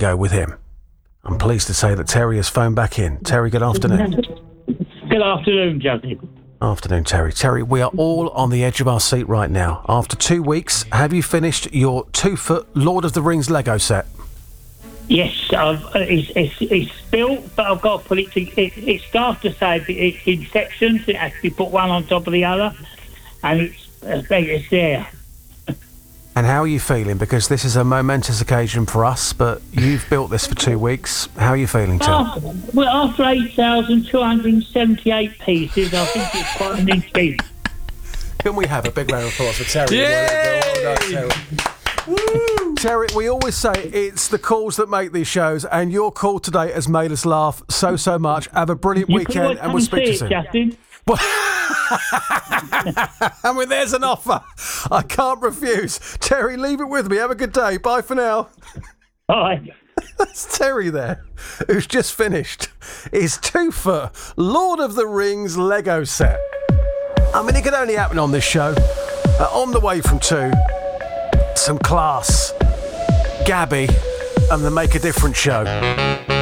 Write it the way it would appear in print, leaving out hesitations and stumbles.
go with him. I'm pleased to say that Terry has phoned back in. Terry, good afternoon. Good afternoon, Jackie. Afternoon, Terry. Terry, we are all on the edge of our seat right now. After 2 weeks, have you finished your 2-foot Lord of the Rings Lego set? Yes, it's built, but I've got to put it. It starts to say it's in sections. It has to be put one on top of the other, and it's there. And how are you feeling? Because this is a momentous occasion for us, but you've built this for 2 weeks. How are you feeling, Terry? Well, after 8,278 pieces, I think it's quite an achievement. Can we have a big round of applause for Terry? Yay! Well done, Terry. Woo! Terry, we always say it's the calls that make these shows, and your call today has made us laugh so much. Have a brilliant weekend, and we'll speak to you soon. Justin. I mean, there's an offer I can't refuse. Terry, leave it with me. Have a good day. Bye for now. Bye. That's Terry there, who's just finished his 2-foot Lord of the Rings Lego set. I mean, it could only happen on this show. On the way from 2, some class, Gabby, and the Make a Difference show.